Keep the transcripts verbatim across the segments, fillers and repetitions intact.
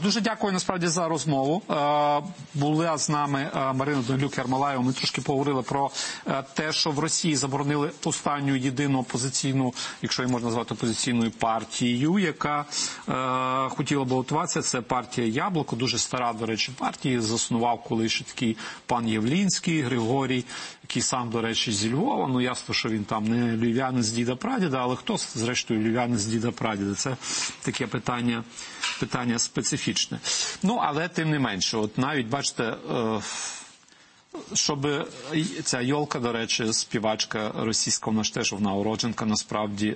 Дуже дякую, насправді, за розмову. Була з нами Марина Данилюк-Ермолаєва. Ми трошки поговорили про те, що в Росії заборонили останню єдину опозиційну, якщо її можна назвати опозиційною партією, яка е, хотіла балотуватися. Це партія «Яблуко», дуже стара, до речі, партія. Заснував колись такий пан Явлінський Григорій, який сам, до речі, зі Львова. Ну, ясно, що він там не львів'янин з діда-прадіда, але хто, зрештою, львів'янин з діда-прадіда? Це таке питання, питання специфічне. Ну, але тим не менше, от навіть, бачите, щоб ця Йолка, до речі, співачка російська, вона ж теж, вона уродженка, насправді,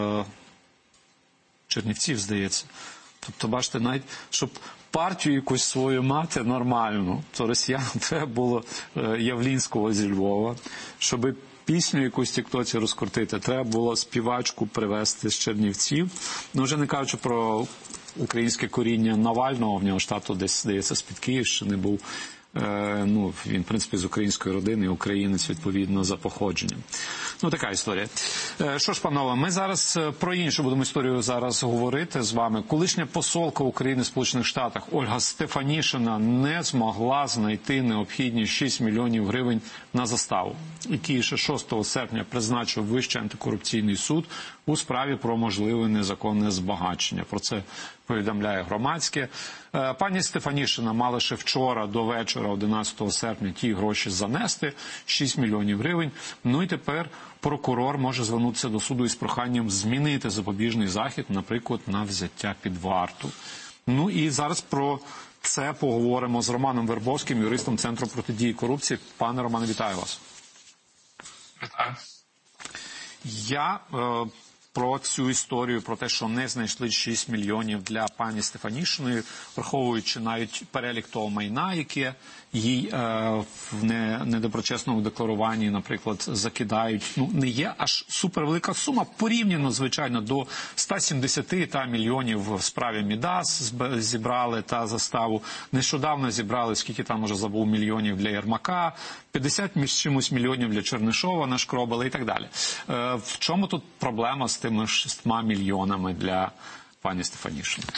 Чернівців, здається. Тобто, бачите, навіть, щоб партію якусь свою мати нормальну, то росіянам треба було Явлінського зі Львова, щоб пісню якусь в тіктоці розкрутити, треба було співачку привезти з Чернівців. Ну, вже не кажучи про українське коріння Навального, в нього штату десь, здається, з-під Київщини був. Е, ну, він, в принципі, з української родини, українець, відповідно, за походженням. Ну, така історія. Е, що ж, панове, ми зараз про іншу будемо історію зараз говорити з вами. Колишня посолка України в Сполучених Штатах Ольга Стефанішина не змогла знайти необхідні шість мільйонів гривень на заставу, який ще шостого серпня призначив Вищий антикорупційний суд у справі про можливе незаконне збагачення. Про це повідомляє Громадське. Пані Стефанішина мала ще вчора до вечора, одинадцятого серпня, ті гроші занести, шість мільйонів гривень. Ну і тепер прокурор може звернутися до суду із проханням змінити запобіжний захід, наприклад, на взяття під варту. Ну і зараз про це поговоримо з Романом Вербовським, юристом Центру протидії корупції. Пане Романе, вітаю вас. Вітаю. Я... Е про цю історію, про те, що не знайшли шість мільйонів для пані Стефанішиної, враховуючи навіть перелік того майна, яке їй е, в не, недоброчесному декларуванні, наприклад, закидають. Ну, не є аж супервелика сума, порівняно, звичайно, до ста сімдесяти та мільйонів в справі Мідас зібрали та заставу. Нещодавно зібрали, скільки там, може, забув, мільйонів для Єрмака, п'ятдесят між чимось мільйонів для Чернишова нашкробили і так далі. Е, в чому тут проблема з тими шістьма мільйонами для пані Стефанішиної?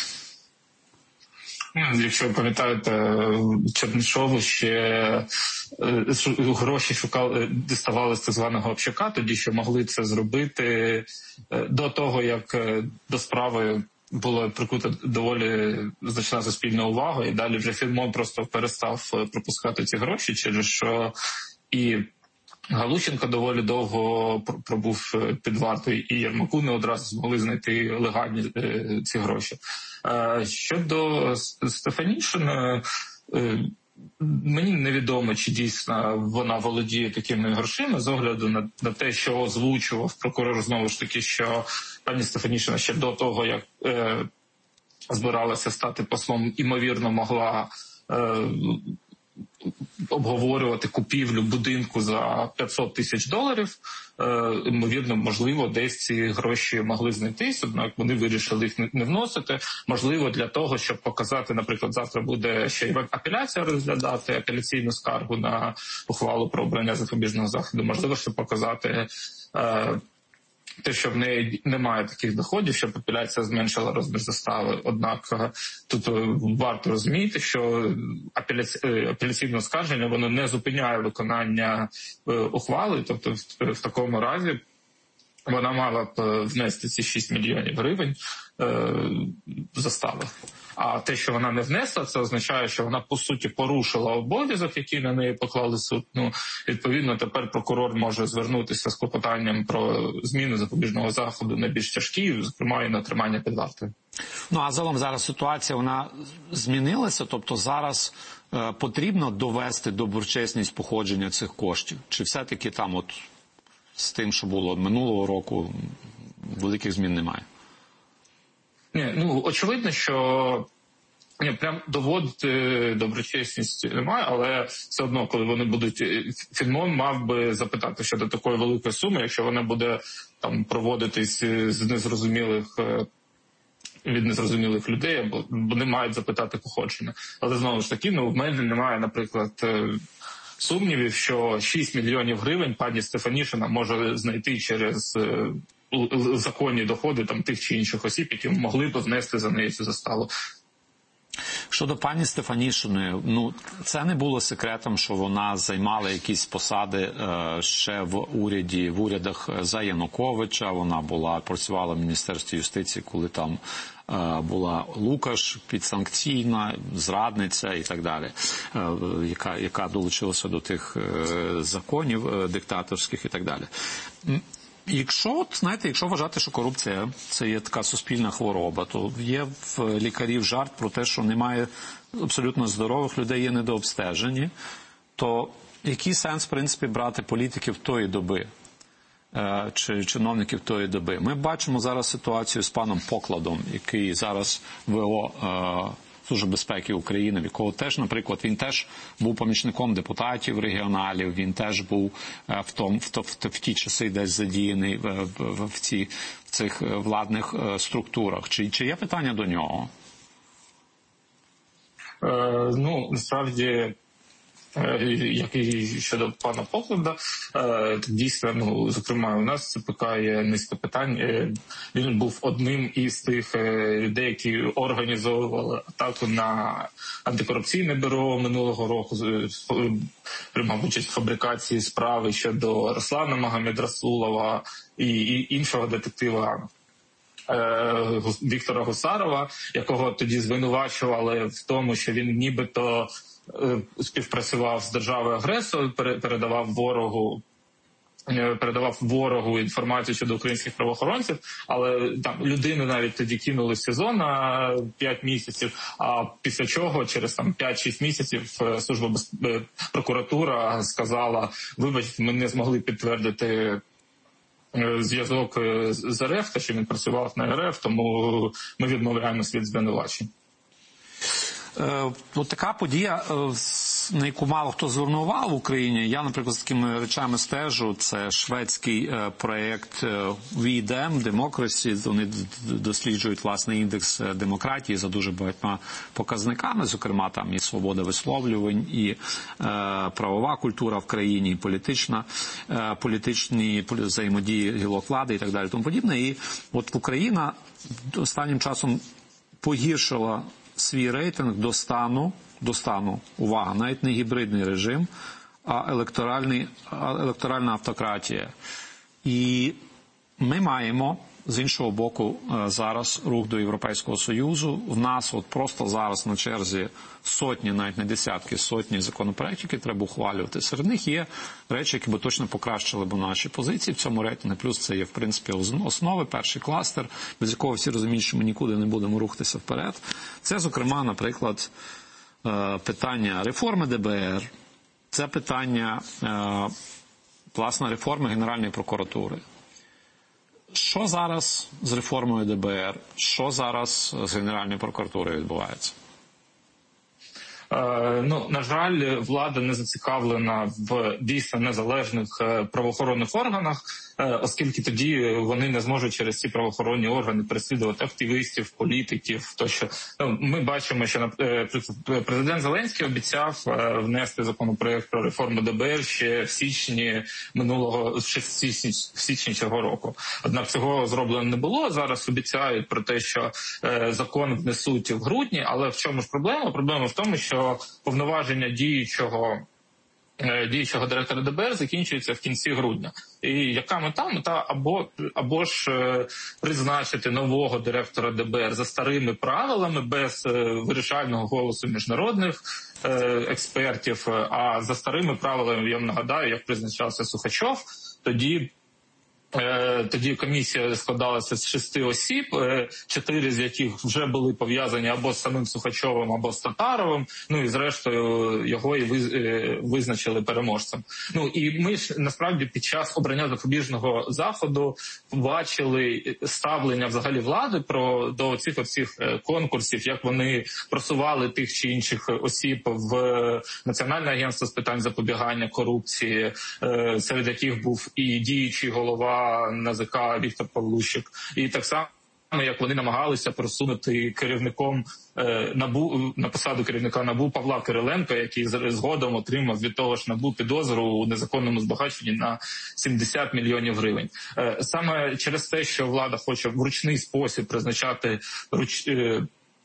Якщо ви пам'ятаєте, Чернишову ще гроші шукали, діставали з так званого общака, тоді що могли це зробити до того, як до справи було прикута доволі значна суспільна увага, і далі вже Фільмон просто перестав пропускати ці гроші, через що і Галущенко доволі довго пробув під вартою, і Єрмаку не одразу змогли знайти легальні е, ці гроші. Е, щодо Стефанішини, е, мені невідомо, чи дійсно вона володіє такими грошима, з огляду на, на те, що озвучував прокурор, знову ж таки, що пані Стефанішина ще до того, як е, збиралася стати послом, імовірно могла е, обговорювати купівлю будинку за п'ятсот тисяч доларів. Е, ймовірно, можливо, десь ці гроші могли знайтись, однак вони вирішили їх не вносити. Можливо, для того, щоб показати, наприклад, завтра буде ще й апеляція розглядати, апеляційну скаргу на ухвалу про обрання запобіжного заходу. Можливо, щоб показати е, те, що в неї немає таких доходів, щоб апеляція зменшила розмір застави. Однак тут варто розуміти, що апеляці... апеляційне оскарження, воно не зупиняє виконання ухвали, тобто в, в такому разі вона мала б внести ці шість мільйонів гривень е, застави. А те, що вона не внесла, це означає, що вона, по суті, порушила обов'язок, який на неї поклали суд. Ну, відповідно, тепер прокурор може звернутися з клопотанням про зміну запобіжного заходу на більш тяжкі, зокрема і на тримання під вартою. Ну, а загалом зараз ситуація, вона змінилася? Тобто зараз е, потрібно довести доброчесність походження цих коштів? Чи все-таки там от з тим, що було минулого року, великих змін немає? Ні, ну, очевидно, що ні, прям доводити доброчесність немає, але все одно, коли вони будуть, Фільмон мав би запитати щодо такої великої суми, якщо вона буде там проводитись з незрозумілих, від незрозумілих людей, або вони мають запитати походження. Але знову ж таки, ну, в мене немає, наприклад, сумнівів, що шість мільйонів гривень пані Стефанішина може знайти через законні доходи там тих чи інших осіб, які могли б внести за неї цю заставу. Щодо пані Стефанішиної, ну, це не було секретом, що вона займала якісь посади е, ще в уряді, в урядах за Януковича. Вона була, працювала в Міністерстві юстиції, коли там е, була Лукаш, підсанкційна, зрадниця і так далі, е, яка, яка долучилася до тих е, законів е, диктаторських і так далі. Якщо, от, знаєте, якщо вважати, що корупція – це є така суспільна хвороба, то є в лікарів жарт про те, що немає абсолютно здорових людей, є недообстежені, то який сенс, в принципі, брати політиків тої доби, чи чиновників тої доби? Ми бачимо зараз ситуацію з паном Покладом, який зараз ВО Служби безпеки України, в якого теж, наприклад, він теж був помічником депутатів регіоналів, він теж був в, том, в, в, в ті часи десь задіяний в, в, в, ці, в цих владних структурах. Чи, чи є питання до нього? Е, ну, насправді, як і щодо пана Поклада, дійсно, ну, зокрема, у нас в ЦПК є низка питань. Він був одним із тих людей, які організовували атаку на антикорупційне бюро минулого року, приймав участь в фабрикації справи щодо Руслана Магомедрасулова і, і іншого детектива Віктора Гусарова, якого тоді звинувачували в тому, що він нібито співпрацював з державою-агресором, передавав ворогу, передавав ворогу інформацію щодо українських правоохоронців, але там людину навіть тоді кинули в СІЗО на п'ять місяців, а після чого через там п'ять-шість місяців служба прокуратура сказала: вибачте, ми не змогли підтвердити зв'язок з РФ, та що він працював на РФ, тому ми відмовляємося від звинувачень. От така подія, на яку мало хто звернув увагу в Україні. Я, наприклад, з такими речами стежу. Це шведський проєкт ві дем Democracy. Вони досліджують власний індекс демократії за дуже багатьма показниками, зокрема там і свобода висловлювань, і правова культура в країні, і політична, політичні взаємодії гілок влади і так далі, тому подібне. І от Україна останнім часом погіршила свій рейтинг до стану, до стану, увага, навіть не гібридний режим, а електоральний, електоральна автократія. І ми маємо, з іншого боку, зараз рух до Європейського Союзу. В нас от просто зараз на черзі сотні, навіть не десятки, сотні законопроєктів, які треба ухвалювати. Серед них є речі, які би точно покращили б наші позиції в цьому рейтингу. Плюс це є, в принципі, основи, перший кластер, без якого всі розуміють, що ми нікуди не будемо рухатися вперед. Це, зокрема, наприклад, питання реформи де бе ер, це питання, власне, реформи Генеральної прокуратури. Що зараз з реформою де бе ер? Що зараз з Генеральною прокуратурою відбувається? Е, ну, на жаль, влада не зацікавлена в дійсно незалежних правоохоронних органах, е, оскільки тоді вони не зможуть через ці правоохоронні органи переслідувати активістів, політиків тощо. Ну, ми бачимо, що е, президент Зеленський обіцяв е, внести законопроект про реформу де бе ер ще в січні минулого, ще в січні, в січні цього року. Однак цього зроблено не було. Зараз обіцяють про те, що е, закон внесуть в грудні, але в чому ж проблема? Проблема в тому, що повноваження діючого, діючого директора де бе ер закінчується в кінці грудня. І яка мета? Мета або, або ж е, призначити нового директора де бе ер за старими правилами, без е, вирішального голосу міжнародних е, експертів, а за старими правилами, я вам нагадаю, як призначався Сухачов, тоді Тоді комісія складалася з шести осіб, чотири з яких вже були пов'язані або з самим Сухачовим, або з Татаровим, ну і зрештою його і визначили переможцем. Ну і ми ж насправді під час обрання запобіжного заходу бачили ставлення взагалі влади про до цих оцих конкурсів, як вони просували тих чи інших осіб в Національне агентство з питань запобігання корупції, серед яких був і діючий голова НАЗК Віктор Павлущик, і так само, як вони намагалися просунути керівником е, НАБУ, на посаду керівника НАБУ Павла Кириленка, який згодом отримав від того ж НАБУ підозру у незаконному збагаченні на сімдесят мільйонів гривень. Е, саме через те, що влада хоче в ручний спосіб призначати руч... е,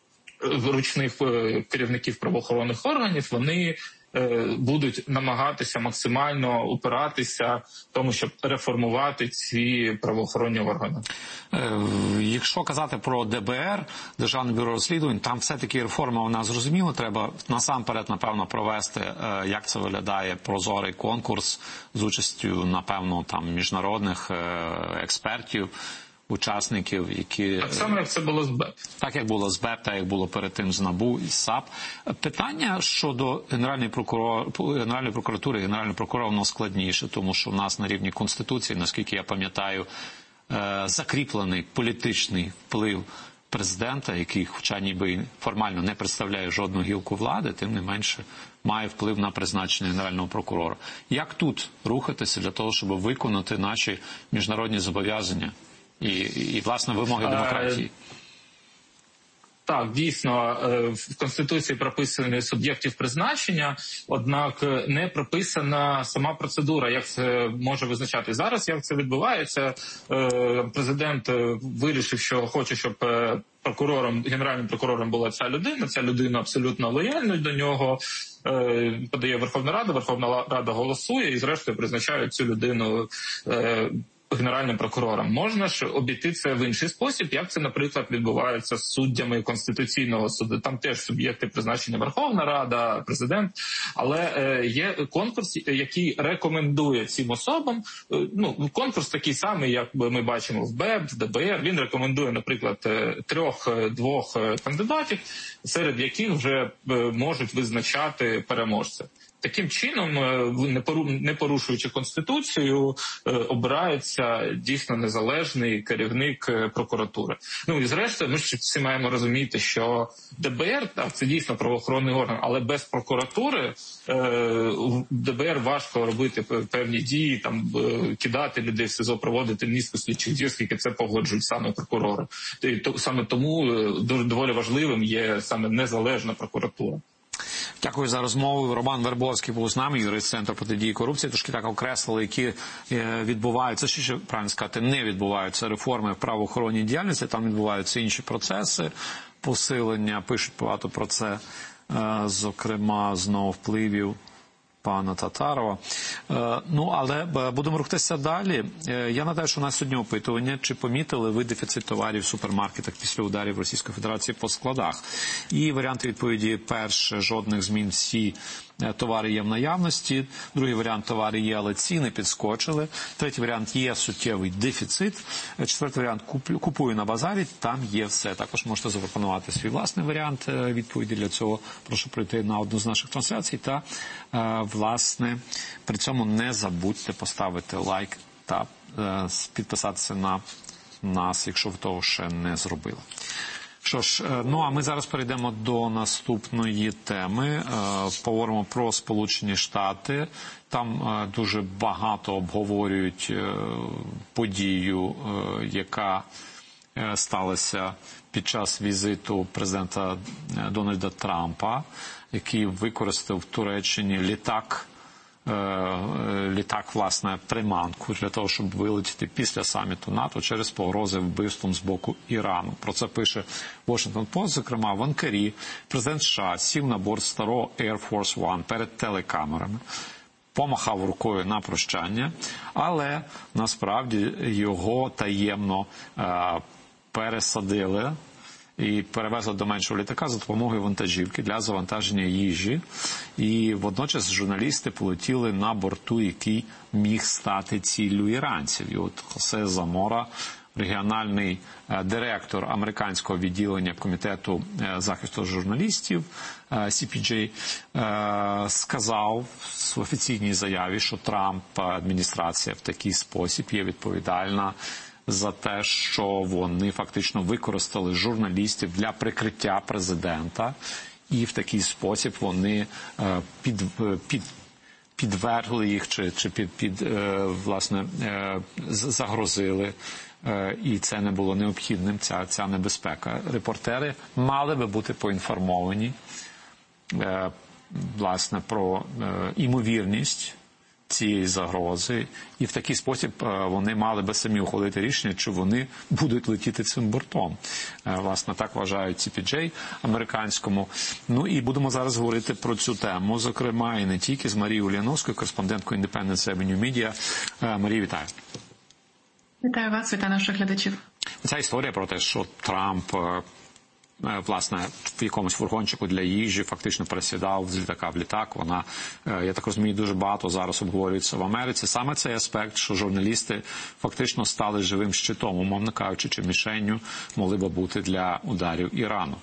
ручних керівників правоохоронних органів, вони будуть намагатися максимально упиратися в тому, щоб реформувати ці правоохоронні органи. Якщо казати про Д Б Р, Державне бюро розслідувань, там все-таки реформа, вона зрозуміла, треба насамперед, напевно, провести, як це виглядає, прозорий конкурс з участю, напевно, там міжнародних експертів, учасників, які... Так само, як це було з Б Е П. Так, як було з Б Е П, так, як було перед тим з НАБУ і САП. Питання щодо Генеральної, прокурор... Генеральної прокуратури, Генерального прокурора, воно складніше, тому що в нас на рівні Конституції, наскільки я пам'ятаю, закріплений політичний вплив президента, який, хоча ніби формально не представляє жодну гілку влади, тим не менше має вплив на призначення Генерального прокурора. Як тут рухатися для того, щоб виконати наші міжнародні зобов'язання і, і, власне, вимоги демократії? Так, дійсно, в Конституції прописані суб'єктів призначення, однак не прописана сама процедура, як це може визначати. Зараз, як це відбувається, президент вирішив, що хоче, щоб прокурором, генеральним прокурором була ця людина, ця людина абсолютно лояльна до нього, подає Верховна Рада, Верховна Рада голосує і, зрештою, призначає цю людину генеральним прокурором. Можна ж обійти це в інший спосіб, як це, наприклад, відбувається з суддями Конституційного суду. Там теж суб'єкти призначення Верховна Рада, президент, але е, є конкурс, який рекомендує цим особам. Е, ну, конкурс такий самий, як ми бачимо в Б Е П, в Д Б Р. Він рекомендує, наприклад, трьох-двох кандидатів, серед яких вже можуть визначати переможця. Таким чином, не порушуючи Конституцію, обирається дійсно незалежний керівник прокуратури. Ну і зрештою, ми ж всі маємо розуміти, що Д Б Р, так, це дійсно правоохоронний орган, але без прокуратури в Д Б Р важко робити певні дії, там кидати людей в СИЗО, проводити низку слідчих дій, оскільки це погоджують саме прокурори. І то, саме тому доволі важливим є саме незалежна прокуратура. Дякую за розмову. Роман Вербовський був з нами, юрист Центру протидії корупції. Трошки так окреслили, які відбуваються, що ще, правильно сказати, не відбуваються реформи в правоохоронній діяльності. Там відбуваються інші процеси, посилення, пишуть багато про це, зокрема, знову впливів пана Татарова. Ну, але будемо рухатися далі. Я нагадаю, що у нас сьогодні опитування, чи помітили ви дефіцит товарів в супермаркетах після ударів Російської Федерації по складах. І варіанти відповіді: перше, жодних змін, всі товари є в наявності. Другий варіант: товари є, але ціни підскочили. Третій варіант: є суттєвий дефіцит. Четвертий варіант: купую на базарі, там є все. Також можете запропонувати свій власний варіант відповіді. Для цього прошу прийти на одну з наших трансляцій та, власне, при цьому не забудьте поставити лайк та підписатися на нас, якщо ви того ще не зробили. Що ж, ну а ми зараз перейдемо до наступної теми. Поговоримо про Сполучені Штати. Там дуже багато обговорюють подію, яка сталася під час візиту президента Дональда Трампа, який використав в Туреччині літак, літак, власне, приманку для того, щоб вилетіти після саміту НАТО через погрози вбивством з боку Ірану. Про це пише Washington Post. Зокрема, в Анкарі президент США сів на борт старого Air Force One перед телекамерами, помахав рукою на прощання, але насправді його таємно е, пересадили і перевезли до меншого літака за допомогою вантажівки для завантаження їжі. І водночас журналісти полетіли на борту, який міг стати ціллю іранців. І от Хосе Замора, регіональний директор американського відділення Комітету захисту журналістів Сі Пі Джей, сказав в офіційній заяві, що Трамп, адміністрація в такий спосіб є відповідальна за те, що вони фактично використали журналістів для прикриття президента, і в такий спосіб вони під, під, підвергли їх чи, чи під, під, власне, загрозили, і це не було необхідним, ця, ця небезпека. Репортери мали би бути поінформовані, власне, про імовірність цієї загрози, і в такий спосіб вони мали би самі ухвалити рішення, чи вони будуть летіти цим бортом. Власне, так вважають Сі Пі Джей американському. Ну і будемо зараз говорити про цю тему, зокрема, і не тільки з Марією Ульяновською, кореспонденткою Independent Avenue Media. Марія, вітаю. Вітаю вас, вітаю наших глядачів. Ця історія про те, що Трамп, власне, в якомусь фургончику для їжі фактично пересідав з літака в літак, вона, я так розумію, дуже багато зараз обговорюється в Америці. Саме цей аспект, що журналісти фактично стали живим щитом, умовно кажучи, чи мішенню могли би бути для ударів Ірану.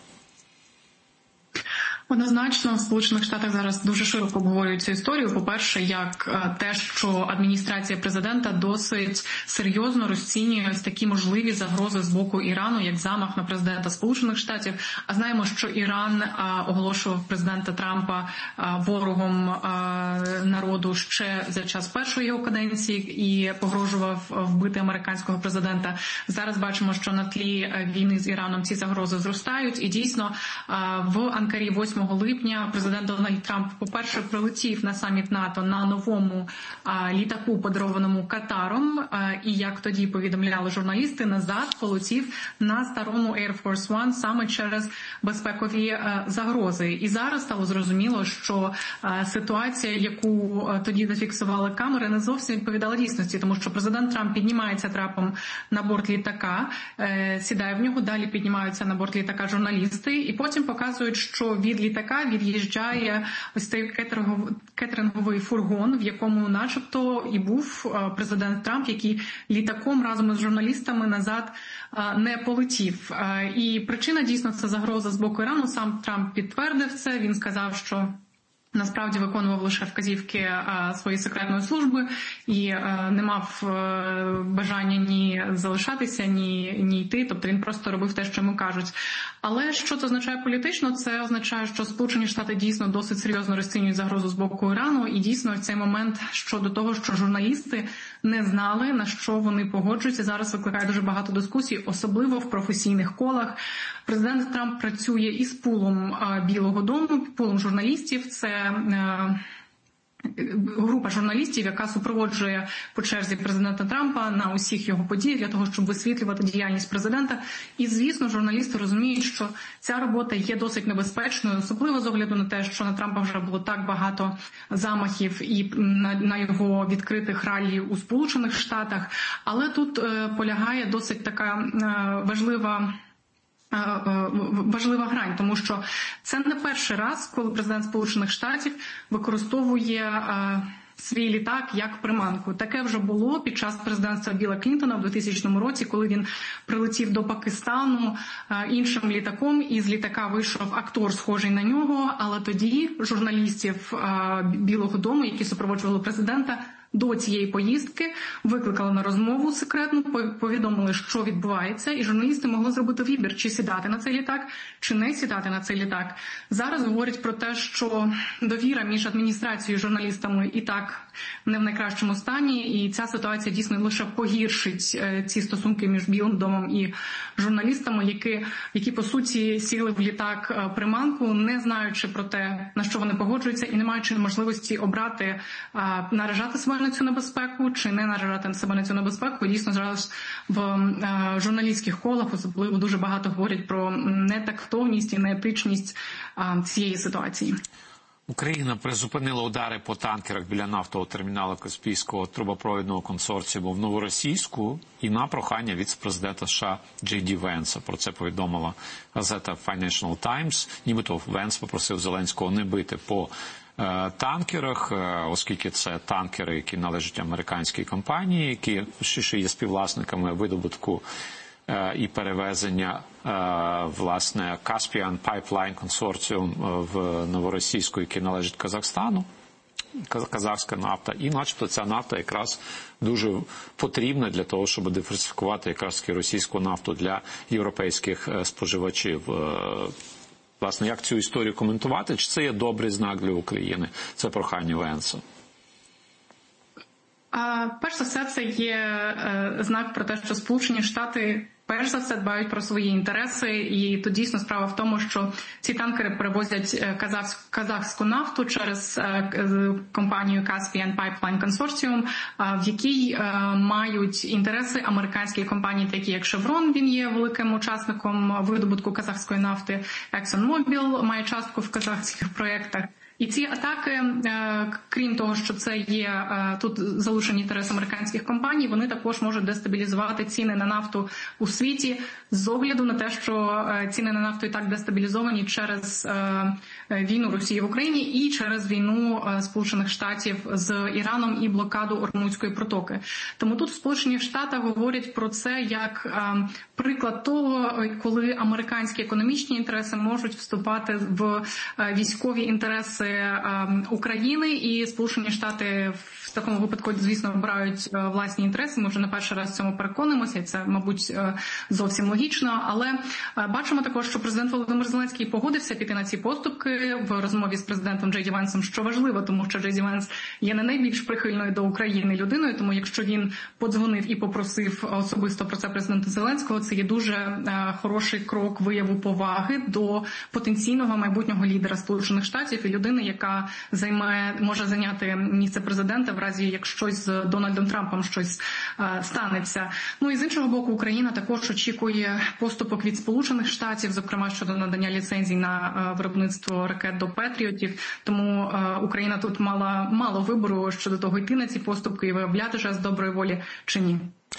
Однозначно, в Сполучених Штатах зараз дуже широко обговорюють цю історію. По-перше, як те, що адміністрація президента досить серйозно розцінює ось такі можливі загрози з боку Ірану, як замах на президента Сполучених Штатів. А знаємо, що Іран оголошував президента Трампа ворогом народу ще за час першої його каденції і погрожував вбити американського президента. Зараз бачимо, що на тлі війни з Іраном ці загрози зростають. І дійсно в Анкарі восьмого липня президент Дональд Трамп, по-перше, прилетів на саміт НАТО на новому а, літаку, подарованому Катаром, а, і, як тоді повідомляли журналісти, назад полетів на старому Air Force One саме через безпекові а, загрози. І зараз стало зрозуміло, що а, ситуація, яку а, тоді зафіксували камери, не зовсім відповідала дійсності, тому що президент Трамп піднімається трапом на борт літака, е, сідає в нього, далі піднімаються на борт літака журналісти, і потім показують, що від літака від'їжджає ось цей кетеринговий фургон, в якому начебто і був президент Трамп, який літаком разом із журналістами назад не полетів. І причина дійсно це загроза з боку Ірану. Сам Трамп підтвердив це, він сказав, що насправді виконував лише вказівки а, своєї секретної служби і а, не мав а, бажання ні залишатися, ні, ні йти. Тобто він просто робив те, що йому кажуть. Але що це означає політично? Це означає, що Сполучені Штати дійсно досить серйозно розцінюють загрозу з боку Ірану. І дійсно цей момент щодо того, що журналісти не знали, на що вони погоджуються, зараз викликає дуже багато дискусій, особливо в професійних колах. Президент Трамп працює із пулом а, Білого дому, пулом журналістів. Це група журналістів, яка супроводжує по черзі президента Трампа на усіх його подіях для того, щоб висвітлювати діяльність президента. І, звісно, журналісти розуміють, що ця робота є досить небезпечною, особливо з огляду на те, що на Трампа вже було так багато замахів і на, на його відкритих раллі у Сполучених Штатах. Але тут е, полягає досить така е, важлива важлива грань, тому що це не перший раз, коли президент Сполучених Штатів використовує а, свій літак як приманку. Таке вже було під час президентства Білла Клінтона в двохтисячному році, коли він прилетів до Пакистану а, іншим літаком, і з літака вийшов актор, схожий на нього, але тоді журналістів а, Білого дому, які супроводжували президента, до цієї поїздки викликали на розмову секретну, повідомили, що відбувається, і журналісти могли зробити вибір, чи сідати на цей літак, чи не сідати на цей літак. Зараз говорять про те, що довіра між адміністрацією і журналістами і так не в найкращому стані, і ця ситуація дійсно лише погіршить ці стосунки між Білим домом і журналістами, які, які по суті сіли в літак приманку, не знаючи про те, на що вони погоджуються, і не маючи можливості обрати, наражати себе на цю небезпеку, чи не наражати себе на цю небезпеку. Дійсно, зараз в е, журналістських колах особливо дуже багато говорять про нетактовність і неетичність е, цієї ситуації. Україна призупинила удари по танкерах біля нафтового терміналу Каспійського трубопровідного консорціуму в Новоросійську і на прохання віце-президента США Джей Ді Венса. Про це повідомила газета Financial Times. Нібито Венс попросив Зеленського не бити по танкерах, оскільки це танкери, які належать американській компанії, які ще є співвласниками видобутку і перевезення, власне, Caspian Pipeline Consortium в Новоросійську, який належить Казахстану, казахська нафта, і начебто ця нафта якраз дуже потрібна для того, щоб диверсифікувати якраз російську нафту для європейських споживачів. Власне, як цю історію коментувати? Чи це є добрий знак для України? Це прохання Венса. А, перш за все, це є е, знак про те, що Сполучені Штати перш за все дбають про свої інтереси. І тут дійсно справа в тому, що ці танкери перевозять казах, казахську нафту через компанію Caspian Pipeline Consortium, в якій мають інтереси американські компанії, такі як Chevron, він є великим учасником видобутку казахської нафти, ExxonMobil має частку в казахських проєктах. І ці атаки, крім того, що це є тут залучені інтереси американських компаній, вони також можуть дестабілізувати ціни на нафту у світі з огляду на те, що ціни на нафту і так дестабілізовані через війну Росії в Україні і через війну Сполучених Штатів з Іраном і блокаду Ормузької протоки. Тому тут в Сполучених Штатах говорять про це як приклад того, коли американські економічні інтереси можуть вступати в військові інтереси України, і Сполучені Штати в такому випадку, звісно, обирають власні інтереси. Ми вже не перший раз в цьому переконуємося, і це, мабуть, зовсім логічно. Але бачимо також, що президент Володимир Зеленський погодився піти на ці поступки в розмові з президентом Джей Ді Венсом, що важливо, тому що Джей Ді Венс є не найбільш прихильною до України людиною, тому якщо він подзвонив і попросив особисто про це президента Зеленського, це є дуже хороший крок вияву поваги до потенційного майбутнього лідера Сполучених Штатів і людини, яка займає, може зайняти місце президента в разі, як щось з Дональдом Трампом щось е, станеться. Ну і з іншого боку, Україна також очікує поступок від Сполучених Штатів, зокрема щодо надання ліцензій на е, виробництво ракет до Петріотів. Тому е, Україна тут мала мало вибору щодо того, йти на ці поступки і виявляти жест доброї волі чи ні.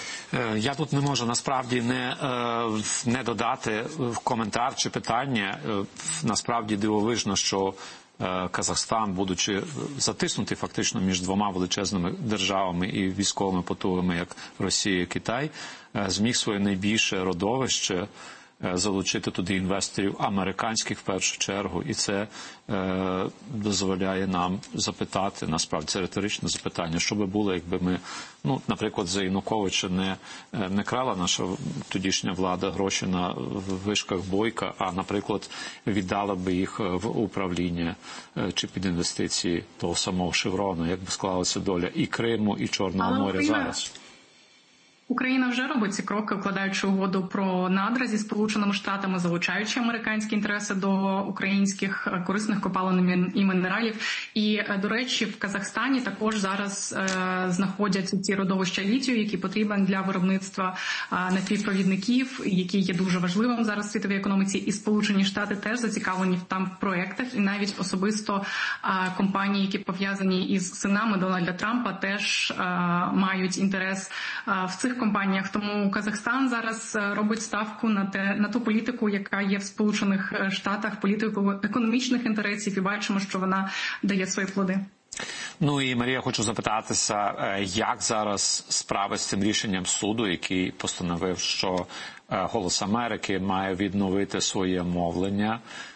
Я тут не можу насправді не, не додати в коментар чи питання. Насправді дивовижно, що Казахстан, будучи затиснутий фактично між двома величезними державами і військовими потугами, як Росія і Китай, зміг своє найбільше родовище залучити туди інвесторів американських в першу чергу, і це е, дозволяє нам запитати, насправді це риторичне запитання, що би було, якби ми, ну, наприклад, за Януковича не, не крала наша тодішня влада гроші на вишках Бойка, а, наприклад, віддала би їх в управління чи під інвестиції того самого Шеврону, як би склалася доля і Криму, і Чорного моря зараз. Україна вже робить ці кроки, укладаючи угоду про надра зі Сполученими Штатами, залучаючи американські інтереси до українських корисних копалин і мінералів. І, до речі, в Казахстані також зараз е, знаходяться ці родовища літію, які потрібні для виробництва е, напівпровідників, які є дуже важливим зараз в світовій економіці. І Сполучені Штати теж зацікавлені там в проєктах, і навіть особисто е, компанії, які пов'язані із синами Дональда Трампа, теж е, мають інтерес е, в цих компаніях. Тому Казахстан зараз робить ставку на те, на ту політику, яка є в Сполучених Штатах, політику економічних інтересів, і бачимо, що вона дає свої плоди. Ну і, Марія, хочу запитатися, як зараз справи з цим рішенням суду, який постановив, що «Голос Америки» має відновити своє мовлення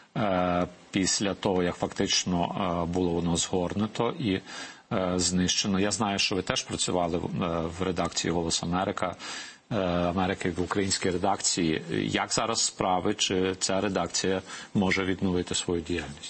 після того, як фактично було воно згорнуто і знищено. Я знаю, що ви теж працювали в редакції «Голос Америка», Америки, в українській редакції. Як зараз справи, чи ця редакція може відновити свою діяльність?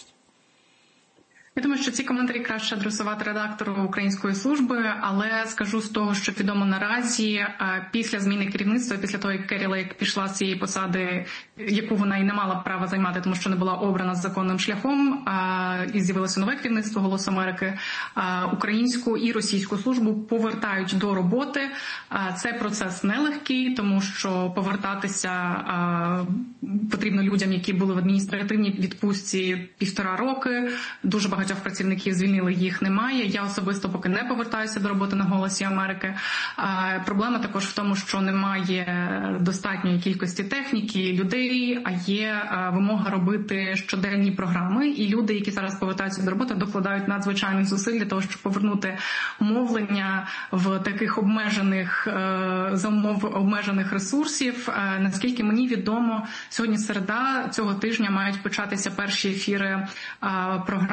Я думаю, що ці коментарі краще адресувати редактору Української служби, але скажу з того, що відомо наразі, після зміни керівництва, після того, як Керрі Лейк пішла з цієї посади, яку вона і не мала права займати, тому що не була обрана законним шляхом, і з'явилося нове керівництво «Голос Америки», українську і російську службу повертають до роботи. Це процес нелегкий, тому що повертатися потрібно людям, які були в адміністративній відпустці півтора роки, дуже багато працівників звільнили, їх немає. Я особисто поки не повертаюся до роботи на «Голосі Америки». А проблема також в тому, що немає достатньої кількості техніки, людей, а є вимога робити щоденні програми. І люди, які зараз повертаються до роботи, докладають надзвичайних зусиль для того, щоб повернути мовлення в таких обмежених, за умов обмежених ресурсів. Наскільки мені відомо, сьогодні середа, цього тижня мають початися перші ефіри програми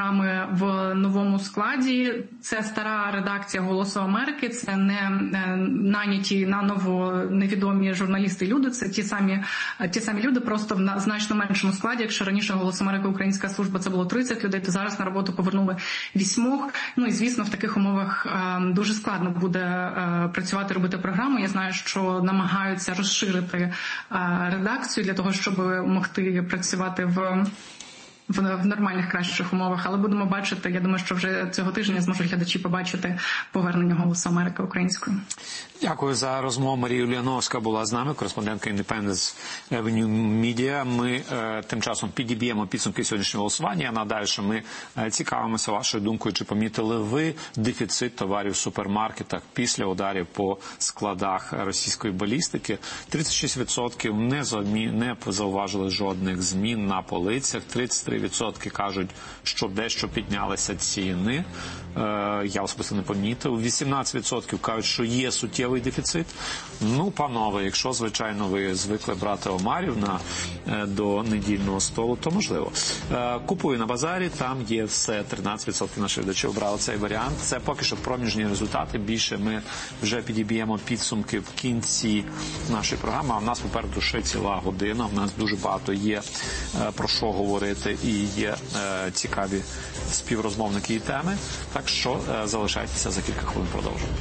вже в новому складі. Це стара редакція «Голосу Америки», це не наняті наново невідомі журналісти і люди, це ті самі, ті самі люди, просто в значно меншому складі. Якщо раніше «Голос Америки», українська служба, це було тридцять людей, то зараз на роботу повернули вісьмох. Ну і, звісно, в таких умовах дуже складно буде працювати, робити програму. Я знаю, що намагаються розширити редакцію для того, щоб могти працювати в в нормальних, кращих умовах, але будемо бачити, я думаю, що вже цього тижня зможуть глядачі побачити повернення «Голосу Америки» українською. Дякую за розмову. Марія Уляновська була з нами, кореспондентка Independence Avenue Media. Ми е, тим часом підіб'ємо підсумки сьогоднішнього голосування. Я нагадаю, що ми е, цікавимося вашою думкою, чи помітили ви дефіцит товарів в супермаркетах після ударів по складах російської балістики. тридцять шість відсотків не, замі... не зауважили жодних змін на полицях, тридцять три відсотки кажуть, що дещо піднялися ціни. Е, я особисто не помітив. вісімнадцять відсотків кажуть, що є суттєвий дефіцит. Ну, панове, якщо, звичайно, ви звикли брати омарів на, е, до недільного столу, то можливо. Е, купую на базарі, там є все. тринадцять відсотків наших глядачів обрали цей варіант. Це поки що проміжні результати. Більше ми вже підіб'ємо підсумки в кінці нашої програми. А в нас попереду ще ціла година. У нас дуже багато є е, про що говорити і є е, цікаві співрозмовники і теми. Так що е, залишайтеся, за кілька хвилин продовжимо.